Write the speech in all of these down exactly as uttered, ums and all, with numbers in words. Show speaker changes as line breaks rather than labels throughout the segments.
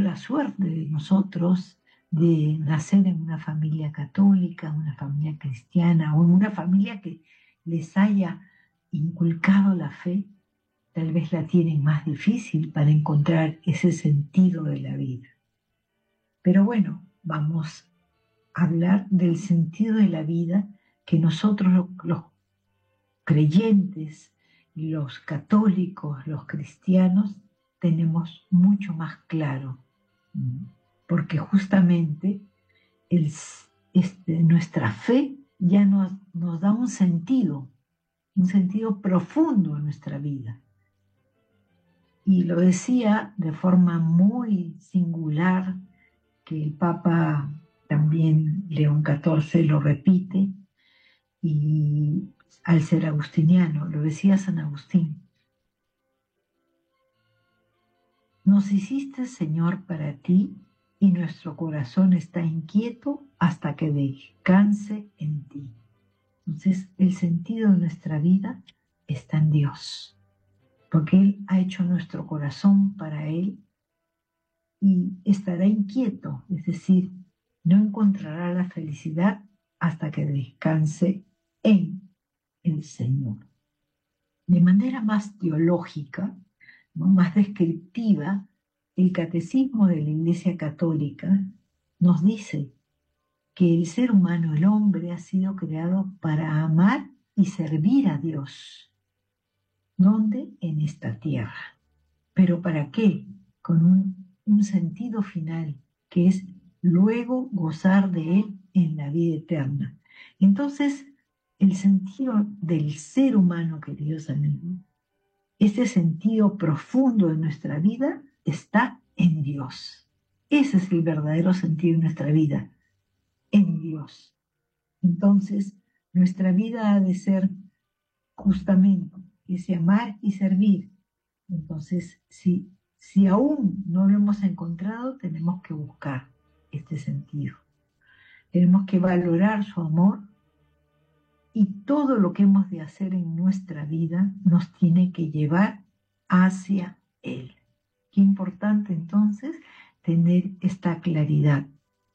la suerte de nosotros de nacer en una familia católica, una familia cristiana o en una familia que les haya inculcado la fe, tal vez la tienen más difícil para encontrar ese sentido de la vida. Pero bueno, vamos a hablar del sentido de la vida que nosotros los creyentes, los católicos, los cristianos, tenemos mucho más claro, porque justamente el, este, nuestra fe ya nos, nos da un sentido, un sentido profundo en nuestra vida. Y lo decía de forma muy singular, que el Papa también, León catorce, lo repite, y al ser agustiniano, lo decía San Agustín: nos hiciste, Señor, para ti, y nuestro corazón está inquieto hasta que descanse en ti. Entonces, el sentido de nuestra vida está en Dios, porque Él ha hecho nuestro corazón para Él y estará inquieto, es decir, no encontrará la felicidad hasta que descanse en el Señor. De manera más teológica, ¿no?, más descriptiva, el Catecismo de la Iglesia Católica nos dice que el ser humano, el hombre, ha sido creado para amar y servir a Dios. ¿Dónde? En esta tierra. ¿Pero para qué? Con un, un sentido final, que es luego gozar de Él en la vida eterna. Entonces, el sentido del ser humano, queridos amigos, ese sentido profundo de nuestra vida está en Dios. Ese es el verdadero sentido de nuestra vida, en Dios. Entonces, nuestra vida ha de ser justamente ese amar y servir. Entonces, si, si aún no lo hemos encontrado, tenemos que buscar este sentido. Tenemos que valorar su amor, y todo lo que hemos de hacer en nuestra vida nos tiene que llevar hacia Él. Qué importante entonces tener esta claridad.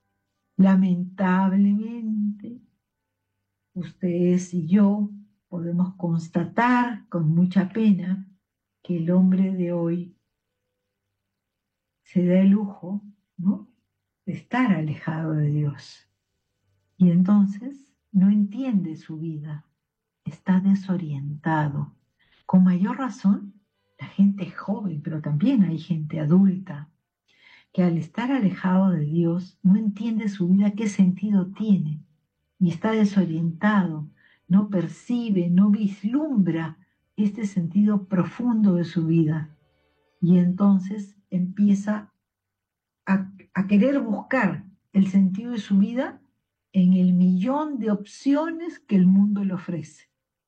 Lamentablemente, ustedes y yo podemos constatar con mucha pena que el hombre de hoy se da el lujo, ¿no?, de estar alejado de Dios. Y entonces no entiende su vida, está desorientado. Con mayor razón, la gente joven, pero también hay gente adulta, que al estar alejado de Dios no entiende su vida, qué sentido tiene, y está desorientado, no percibe, no vislumbra este sentido profundo de su vida. Y entonces empieza a, a querer buscar el sentido de su vida en el millón de opciones que el mundo le ofrece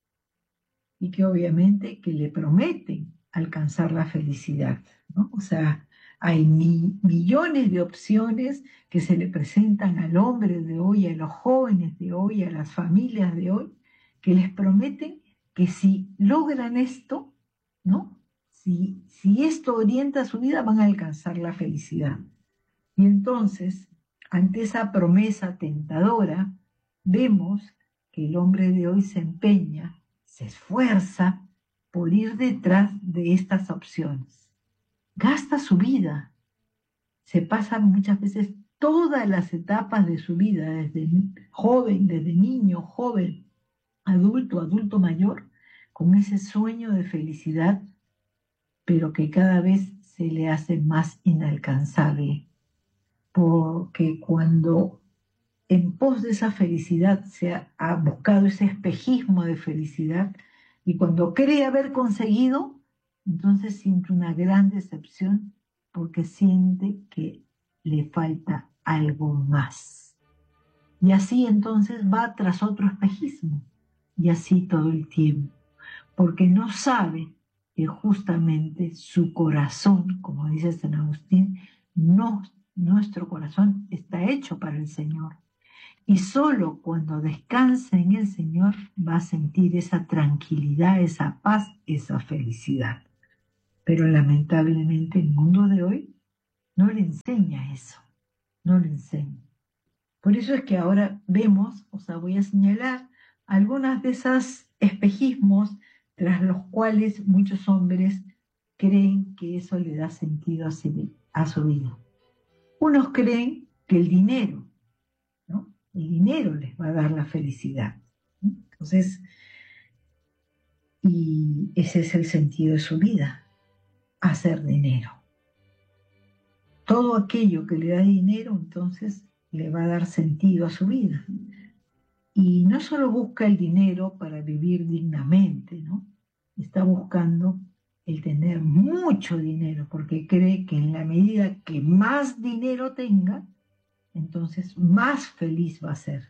y que obviamente que le prometen alcanzar la felicidad, ¿no? O sea, hay mi, millones de opciones que se le presentan al hombre de hoy, a los jóvenes de hoy, a las familias de hoy, que les prometen que si logran esto, ¿no?, si, si esto orienta su vida, van a alcanzar la felicidad. Y entonces, ante esa promesa tentadora, vemos que el hombre de hoy se empeña, se esfuerza por ir detrás de estas opciones. Gasta su vida, se pasa muchas veces todas las etapas de su vida, desde joven, desde niño, joven, adulto, adulto mayor, con ese sueño de felicidad, pero que cada vez se le hace más inalcanzable. Porque cuando en pos de esa felicidad se ha, ha buscado ese espejismo de felicidad, y cuando cree haber conseguido, entonces siente una gran decepción porque siente que le falta algo más. Y así entonces va tras otro espejismo, y así todo el tiempo, porque no sabe que justamente su corazón, como dice San Agustín, no nuestro corazón está hecho para el Señor. Y solo cuando descansa en el Señor va a sentir esa tranquilidad, esa paz, esa felicidad. Pero lamentablemente el mundo de hoy no le enseña eso, no le enseña. Por eso es que ahora vemos, o sea, voy a señalar algunas de esos espejismos tras los cuales muchos hombres creen que eso le da sentido a su vida. Unos creen que el dinero, ¿no? El dinero les va a dar la felicidad. Entonces, y ese es el sentido de su vida, hacer dinero. Todo aquello que le da dinero, entonces, le va a dar sentido a su vida. Y no solo busca el dinero para vivir dignamente, ¿no? Está buscando el tener mucho dinero, porque cree que en la medida que más dinero tenga, entonces más feliz va a ser.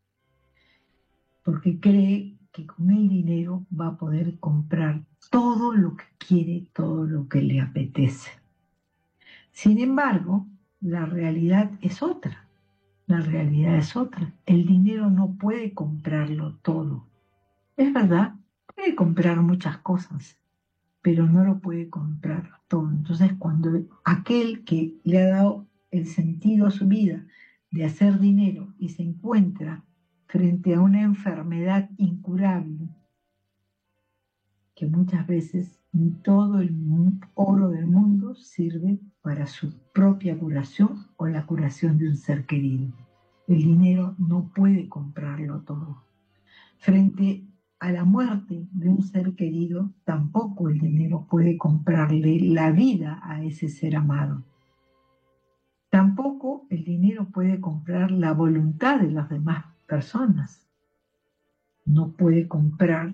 Porque cree que con el dinero va a poder comprar todo lo que quiere, todo lo que le apetece. Sin embargo, la realidad es otra. La realidad es otra. El dinero no puede comprarlo todo. Es verdad, puede comprar muchas cosas, pero no lo puede comprar todo. Entonces, cuando aquel que le ha dado el sentido a su vida de hacer dinero y se encuentra frente a una enfermedad incurable, que muchas veces ni todo el oro del mundo sirve para su propia curación o la curación de un ser querido. El dinero no puede comprarlo todo. Frente a la muerte de un ser querido, tampoco el dinero puede comprarle la vida a ese ser amado. Tampoco el dinero puede comprar la voluntad de las demás personas. No puede comprar,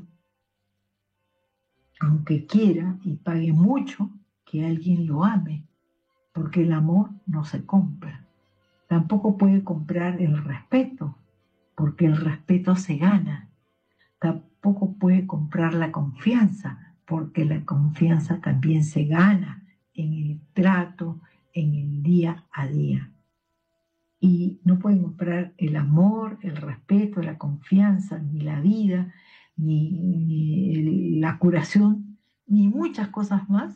aunque quiera y pague mucho, que alguien lo ame, porque el amor no se compra. Tampoco puede comprar el respeto, porque el respeto se gana. Tampoco puede comprar la confianza, porque la confianza también se gana en el trato, en el día a día. Y no puede comprar el amor, el respeto, la confianza, ni la vida, ni, ni la curación, ni muchas cosas más,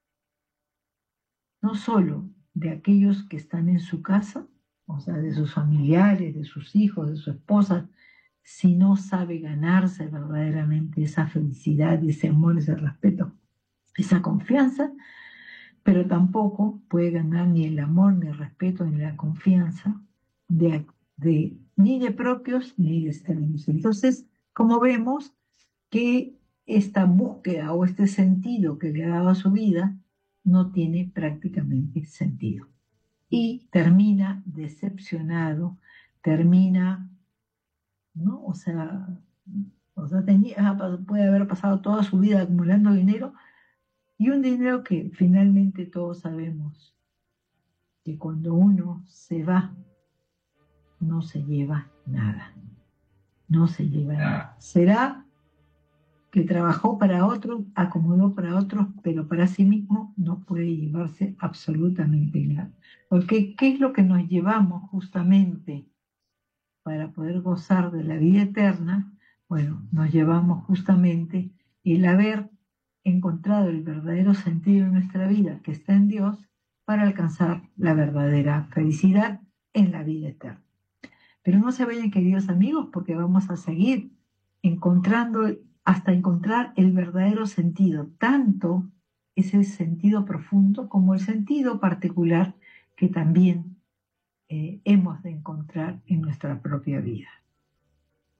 no solo de aquellos que están en su casa, o sea, de sus familiares, de sus hijos, de su esposa, si no sabe ganarse verdaderamente esa felicidad, ese amor, ese respeto, esa confianza, pero tampoco puede ganar ni el amor, ni el respeto, ni la confianza de, de, ni de propios ni de externos. Entonces, como vemos que esta búsqueda o este sentido que le ha dado a su vida no tiene prácticamente sentido. Y termina decepcionado, termina, ¿no? O sea, o sea tenía, puede haber pasado toda su vida acumulando dinero, y un dinero que finalmente todos sabemos que cuando uno se va, no se lleva nada. No se lleva nada. Será que trabajó para otros, acomodó para otros, pero para sí mismo no puede llevarse absolutamente nada. Porque ¿qué es lo que nos llevamos justamente para poder gozar de la vida eterna? Bueno, nos llevamos justamente el haber encontrado el verdadero sentido de nuestra vida, que está en Dios, para alcanzar la verdadera felicidad en la vida eterna. Pero no se vayan, queridos amigos, porque vamos a seguir encontrando hasta encontrar el verdadero sentido, tanto ese sentido profundo como el sentido particular que también eh, hemos de encontrar en nuestra propia vida.